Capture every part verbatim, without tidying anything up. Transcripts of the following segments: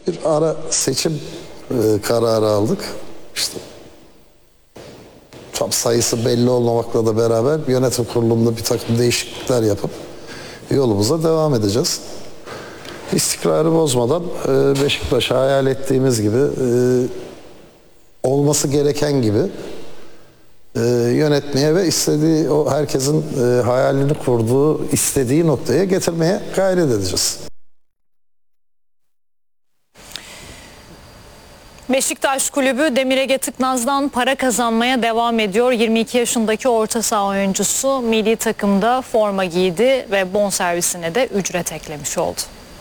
bir ara seçim e, kararı aldık. İşte tam sayısı belli olmamakla da beraber yönetim kurulunda bir takım değişiklikler yapıp yolumuza devam edeceğiz. İstikrarı bozmadan e, Beşiktaş'ı hayal ettiğimiz gibi e, olması gereken gibi e, yönetmeye ve istediği o herkesin e, hayalini kurduğu, istediği noktaya getirmeye gayret edeceğiz. Beşiktaş Kulübü Demir Ege Tıknaz'dan para kazanmaya devam ediyor. yirmi iki yaşındaki orta saha oyuncusu milli takımda forma giydi ve bonservisine de ücret eklemiş oldu.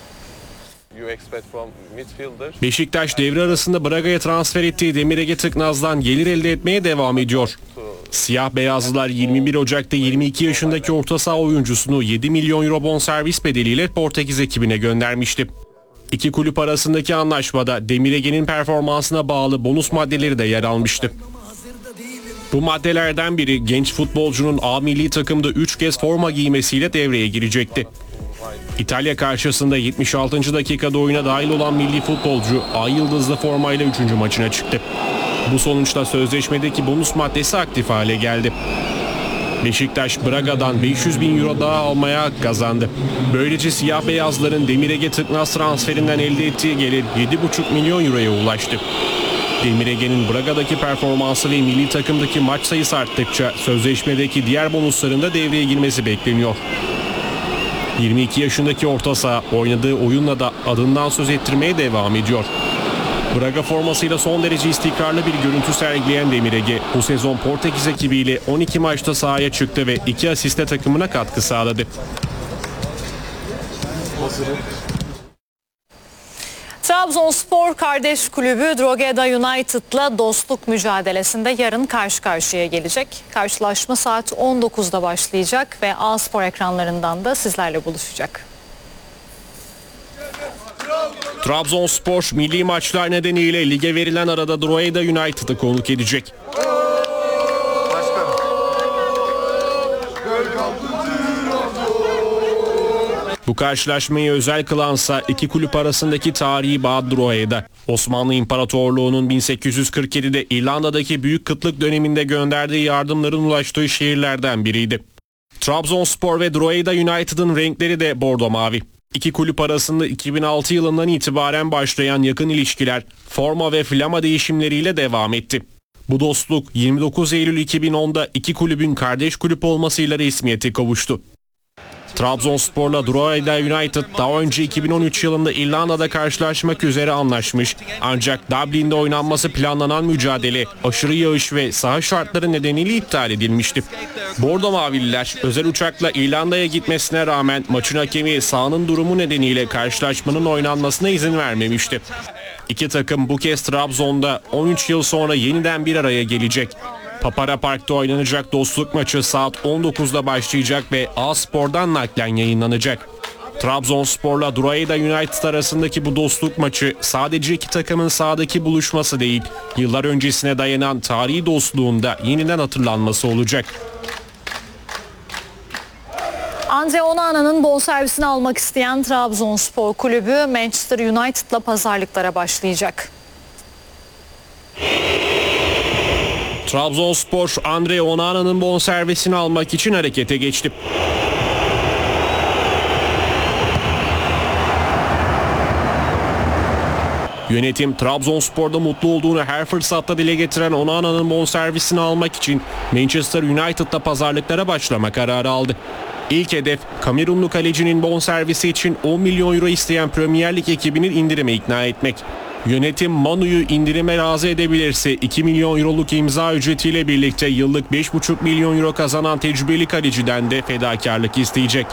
Beşiktaş devre arasında Braga'ya transfer ettiği Demir Ege Tıknaz'dan gelir elde etmeye devam ediyor. Siyah beyazlılar yirmi bir Ocak'ta yirmi iki yaşındaki orta saha oyuncusunu yedi milyon euro bonservis bedeliyle Portekiz ekibine göndermişti. İki kulüp arasındaki anlaşmada Demir Ege'nin performansına bağlı bonus maddeleri de yer almıştı. Bu maddelerden biri genç futbolcunun A milli takımda üç kez forma giymesiyle devreye girecekti. İtalya karşısında yetmiş altıncı dakikada oyuna dahil olan milli futbolcu Ay yıldızlı formayla üçüncü maçına çıktı. Bu sonuçta sözleşmedeki bonus maddesi aktif hale geldi. Beşiktaş Braga'dan beş yüz bin euro daha almaya hak kazandı. Böylece siyah beyazların Demir Ege Tıknaz transferinden elde ettiği gelir yedi buçuk milyon euroya ulaştı. Demir Ege'nin Braga'daki performansı ve milli takımdaki maç sayısı arttıkça sözleşmedeki diğer bonusların da devreye girmesi bekleniyor. yirmi iki yaşındaki orta saha oynadığı oyunla da adından söz ettirmeye devam ediyor. Braga formasıyla son derece istikrarlı bir görüntü sergileyen Demir Ege bu sezon Portekiz ekibiyle on iki maçta sahaya çıktı ve iki asiste takımına katkı sağladı. Trabzonspor kardeş kulübü Drogheda United'la dostluk mücadelesinde yarın karşı karşıya gelecek. Karşılaşma saat on dokuzda başlayacak ve A-Spor ekranlarından da sizlerle buluşacak. Trabzonspor milli maçlar nedeniyle lige verilen arada Drogheda United'ı konuk edecek. Bu karşılaşmayı özel kılansa iki kulüp arasındaki tarihi bağ Drogheda. Osmanlı İmparatorluğu'nun bin sekiz yüz kırk yedide İrlanda'daki büyük kıtlık döneminde gönderdiği yardımların ulaştığı şehirlerden biriydi. Trabzonspor ve Drogheda United'ın renkleri de bordo mavi. İki kulüp arasında iki bin altı yılından itibaren başlayan yakın ilişkiler forma ve flama değişimleriyle devam etti. Bu dostluk yirmi dokuz Eylül iki bin onda iki kulübün kardeş kulüp olmasıyla resmiyete kavuştu. Trabzonspor'la Drogheda United daha önce iki bin on üç yılında İrlanda'da karşılaşmak üzere anlaşmış. Ancak Dublin'de oynanması planlanan mücadele aşırı yağış ve saha şartları nedeniyle iptal edilmişti. Bordo Mavililer özel uçakla İrlanda'ya gitmesine rağmen maçın hakemi sahanın durumu nedeniyle karşılaşmanın oynanmasına izin vermemişti. İki takım bu kez Trabzon'da on üç yıl sonra yeniden bir araya gelecek. Papara Park'ta oynanacak dostluk maçı saat on dokuzda başlayacak ve A-Spor'dan naklen yayınlanacak. Trabzonspor'la Drogheda United arasındaki bu dostluk maçı sadece iki takımın sahadaki buluşması değil, yıllar öncesine dayanan tarihi dostluğun da yeniden hatırlanması olacak. Andre Onana'nın bonservisini almak isteyen Trabzonspor kulübü Manchester United'la pazarlıklara başlayacak. Trabzonspor Andre Onana'nın bonservisini almak için harekete geçti. Yönetim Trabzonspor'da mutlu olduğunu her fırsatta dile getiren Onana'nın bonservisini almak için Manchester United'la pazarlıklara başlama kararı aldı. İlk hedef Kamerunlu kalecinin bonservisi için on milyon euro isteyen Premier Lig ekibinin indirime ikna etmek. Yönetim Manu'yu indirime razı edebilirse iki milyon euroluk imza ücretiyle birlikte yıllık beş buçuk milyon euro kazanan tecrübeli kaleciden de fedakarlık isteyecek.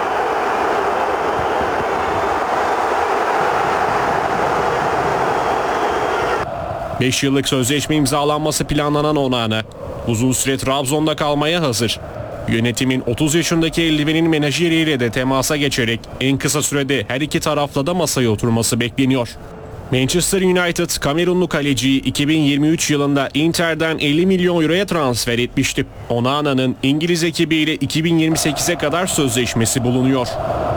beş yıllık sözleşme imzalanması planlanan Onana uzun süre Trabzon'da kalmaya hazır. Yönetimin otuz yaşındaki eldivenin menajeriyle de temasa geçerek en kısa sürede her iki tarafla da masaya oturması bekleniyor. Manchester United Kamerunlu kaleciyi iki bin yirmi üç yılında Inter'den elli milyon euroya transfer etmişti. Onana'nın İngiliz ekibiyle iki bin yirmi sekize kadar sözleşmesi bulunuyor.